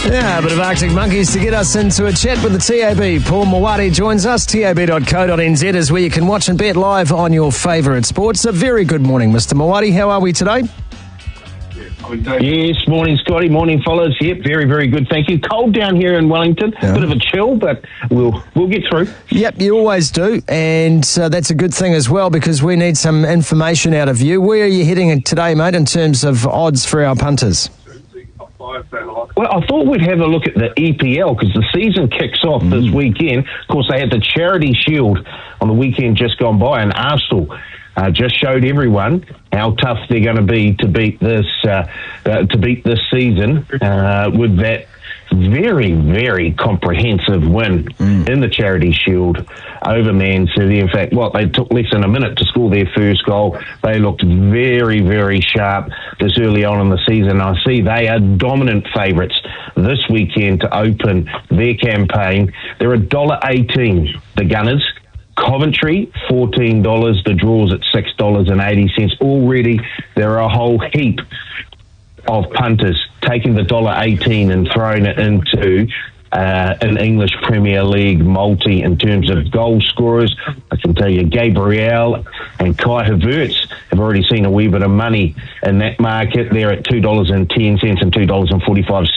Yeah, a bit of Arctic Monkeys to get us into a chat with the TAB. Paul Mawari joins us. tab.co.nz is where you can watch and bet live on your favourite sports. A very good morning, Mr. Mawari. How are we today? Yes, morning, Scotty. Morning, fellas. Yep, very, very good. Thank you. Cold down here in Wellington. Yeah. Bit of a chill, but we'll get through. Yep, you always do, and that's a good thing as well because we need some information out of you. Where are you heading today, mate, in terms of odds for our punters? Well, I thought we'd have a look at the EPL because the season kicks off this weekend. Of course, they had the Charity Shield on the weekend just gone by, and Arsenal just showed everyone how tough they're going to be to beat this season with that very, very comprehensive win in the Charity Shield over Man City. In fact, they took less than a minute to score their first goal. They looked very, very sharp this early on in the season. I see they are dominant favourites this weekend to open their campaign. They're $1.18, the Gunners. Coventry, $14. The draw's at $6.80. Already, there are a whole heap of punters taking the $1.18 and throwing it into an English Premier League multi in terms of goal scorers. I can tell you Gabriel and Kai Havertz have already seen a wee bit of money in that market. They're at $2.10 and $2.45